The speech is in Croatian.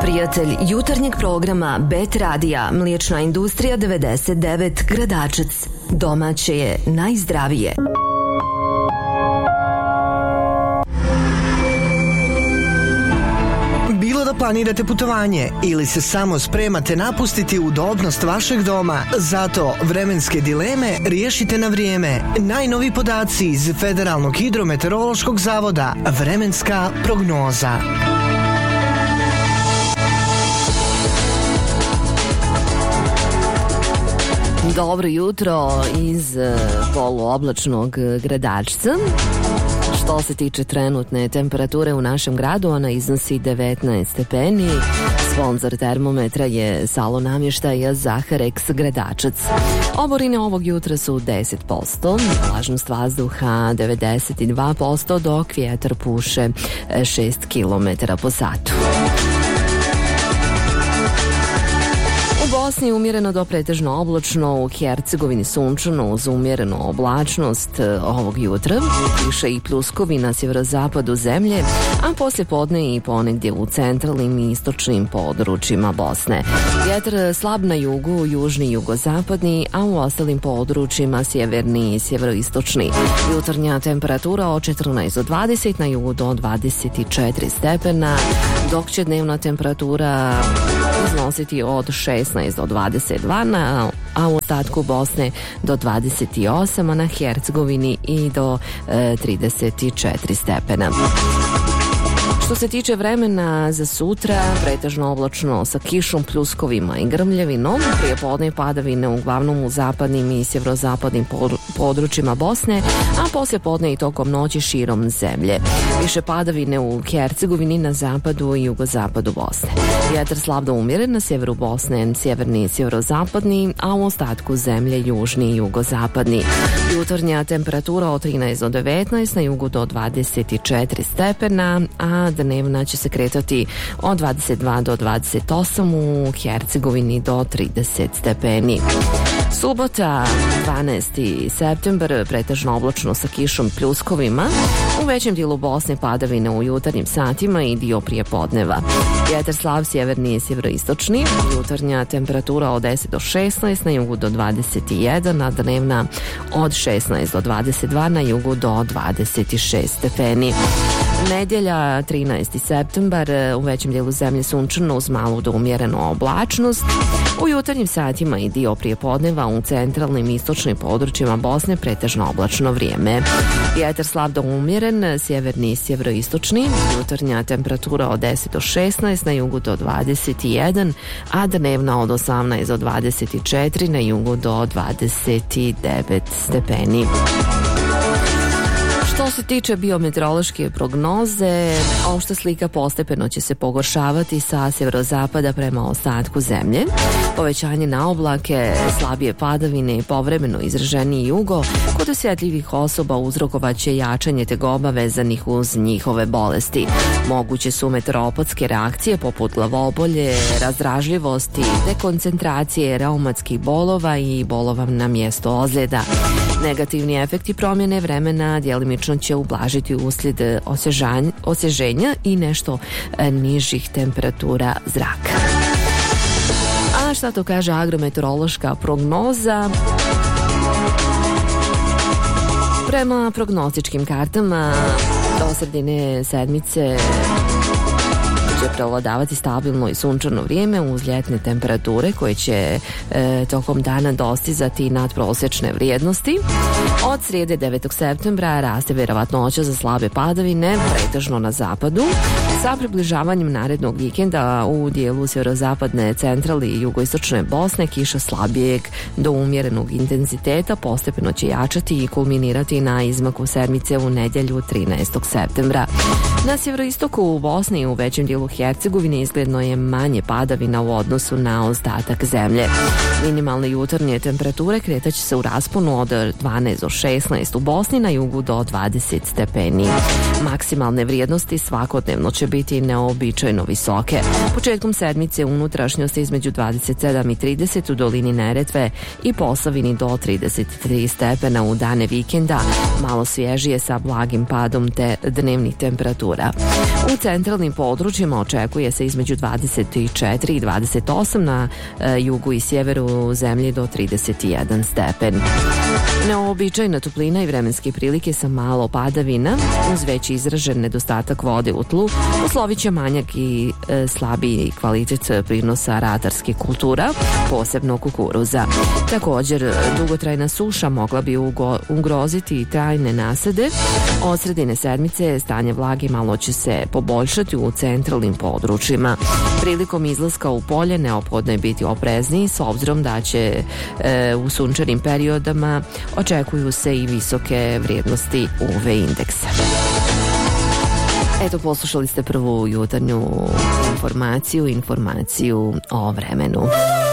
Prijatelj jutarnjeg programa Bet Radija, Mliječna industrija 99 Gradačac. Domaće je najzdravije. Bilo da planirate putovanje ili se samo spremate napustiti udobnost vašeg doma, zato vremenske dileme riješite na vrijeme. Najnovi podaci iz Federalnog hidrometeorološkog zavoda. Vremenska prognoza. Dobro jutro iz poluoblačnog Gradačca. Što se tiče trenutne temperature u našem gradu, ona iznosi 19 stepeni. Sponzor termometra je salon namještaja Zaharex Gradačac. Oborine ovog jutra su 10%, vlažnost vazduha 92%, dok vjetar puše 6 km po satu. U Bosni umjereno do pretežno oblačno, u Hercegovini sunčano uz umjerenu oblačnost ovog jutra, kiša i pljuskovi na sjeverozapadu zemlje, a poslije podne i ponegdje u centralnim i istočnim područjima Bosne. Vjetar slab na jugu, južni i jugozapadni, a u ostalim područjima sjeverni i sjeveroistočni. Jutarnja temperatura od 14 do 20, na jugu do 24 stepena, dok će dnevna temperatura iznositi od 16 do 22, a u ostatku Bosne do 28, a na Hercegovini i do 34 stepena. Što se tiče vremena za sutra, pretežno oblačno sa kišom, pljuskovima i grmljavinom, prijepodne padavine uglavnom u zapadnim i sjeverozapadnim područjima Bosne, a poslije podne i tokom noći širom zemlje. Više padavine u Hercegovini, na zapadu i jugozapadu Bosne. Vjetar slab do umjeren na sjeveru Bosne, sjeverni i sjeverozapadni, a u ostatku zemlje južni i jugozapadni. Jutarnja temperatura od 13 do 19, na jugu do 24 stepena, a dnevna će se kretati od 22 do 28, u Hercegovini do 30 stepeni. Subota, 12. septembar, pretežno oblačno sa kišom, pljuskovima. U većem dijelu Bosne padavine u jutarnjim satima i dio prijepodneva. Vjetar slab sjeverni i sjeveroistočni. Jutarnja temperatura od 10 do 16, na jugu do 21, a dnevna od 16 do 22, na jugu do 26 stepeni. Nedjelja, 13. septembar, u većem dijelu zemlje sunčano uz malu do umjerenu oblačnost. U jutarnjim satima i dio prijepodneva u centralnim i istočnim područjima Bosne pretežno oblačno vrijeme. Vjetar slab do umjeren, sjeverni i sjeveroistočni. Jutarnja temperatura od 10 do 16, na jugu do 21, a dnevna od 18 do 24, na jugu do 29 stepeni. Što se tiče biometeorološke prognoze, opšta slika postepeno će se pogoršavati sa sjeverozapada prema ostatku zemlje. Povećanje na oblake, slabije padavine i povremeno izraženiji jugo kod osjetljivih osoba uzrokovaće jačanje tegoba vezanih uz njihove bolesti. Moguće su meteoropatske reakcije poput glavobolje, razdražljivosti, dekoncentracije, reumatskih bolova i bolova na mjestu ozljeda. Negativni efekti promjene vremena djelimično će ublažiti uslijed osježenja i nešto nižih temperatura zraka. A šta to kaže agrometeorološka prognoza? Prema prognostičkim kartama do sredine sedmice će prevladavati stabilno i sunčano vrijeme uz ljetne temperature koje će tokom dana dostizati nadprosječne vrijednosti. Od srijede 9. septembra raste vjerovatnoća za slabe padavine, pretežno na zapadu. Sa približavanjem narednog vikenda u dijelu sjeverozapadne, centralne i jugoistočne Bosne kiša slabijeg do umjerenog intenziteta postepeno će jačati i kulminirati na izmaku sedmice u nedjelju 13. septembra. Na sjeveroistoku u Bosni i u većem dijelu Hercegovine izgledno je manje padavina u odnosu na ostatak zemlje. Minimalne jutarnje temperature kretaće se u rasponu od 12 do 16 u Bosni, na jugu do 20 stepeni. Maksimalne vrijednosti svakodnevno će biti neobičajno visoke. Početkom sedmice unutrašnjosti između 27 i 30 u dolini Neretve i Posavini do 33 stepena u dane vikenda, malo svježije sa blagim padom te dnevnih temperatura temperatura. U centralnim područjima očekuje se između 24 i 28, na jugu i sjeveru zemlje do 31 stepen. Neobičajna toplina i vremenske prilike sa malo padavina uz već izražen nedostatak vode u tlu uslovit će manjak i slabiji kvalitet prinosa ratarskih kultura, posebno kukuruza. Također, dugotrajna suša mogla bi ugroziti trajne nasade. Od sredine sedmice stanje vlage malo će se poboljšati u centralnim područjima. Prilikom izlaska u polje neophodno je biti oprezniji s obzirom da će u sunčanim periodama očekuju se i visoke vrijednosti UV indeksa. Eto, poslušali ste prvu jutarnju informaciju o vremenu.